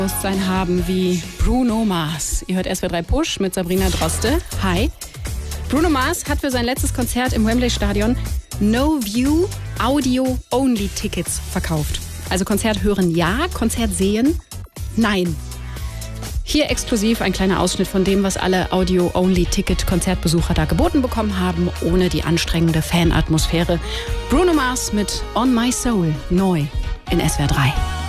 Bewusstsein haben wie Bruno Mars. Ihr hört SWR 3 Push mit Sabrina Droste. Hi. Bruno Mars hat für sein letztes Konzert im Wembley-Stadion No View Audio-Only Tickets verkauft. Also Konzert hören ja, Konzert sehen nein. Hier exklusiv ein kleiner Ausschnitt von dem, was alle Audio-Only-Ticket-Konzertbesucher da geboten bekommen haben, ohne die anstrengende Fanatmosphäre. Bruno Mars mit On My Soul, neu in SWR 3.